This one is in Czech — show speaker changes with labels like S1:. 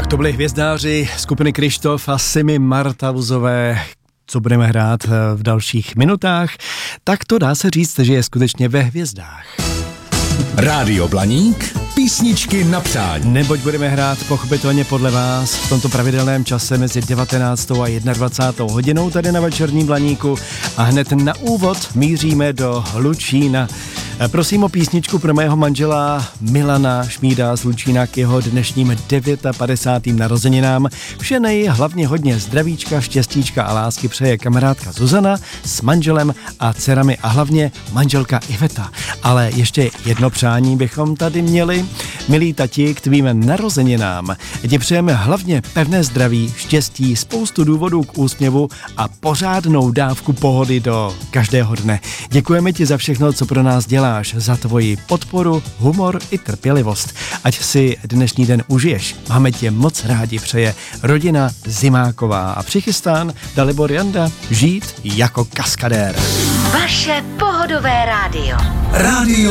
S1: Tak to byli hvězdáři skupiny Kryštof a Simi Martauzové, co budeme hrát v dalších minutách, tak to dá se říct, že je skutečně ve hvězdách.
S2: Rádio Blaník, písničky na přání.
S1: Neboť budeme hrát pochopitelně podle vás v tomto pravidelném čase mezi 19. a 21. hodinou tady na Večerním Blaníku a hned na úvod míříme do Lučína. Prosím o písničku pro mého manžela Milana Šmída z Lučína k jeho dnešním 59. narozeninám. Vše hlavně hodně zdravíčka, štěstíčka a lásky přeje kamarádka Zuzana s manželem a dcerami a hlavně manželka Iveta. Ale ještě jedno přání bychom tady měli. Milí tati, k tvým narozeninám ti přejeme hlavně pevné zdraví, štěstí, spoustu důvodů k úsměvu a pořádnou dávku pohody do každého dne. Děkujeme ti za všechno, co pro nás děláš, za tvoji podporu, humor i trpělivost. Ať si dnešní den užiješ. Máme tě moc rádi, přeje rodina Zimáková a přichystán Dalibor Janda žít jako kaskadér.
S3: Vaše pohodové rádio.
S2: Rádio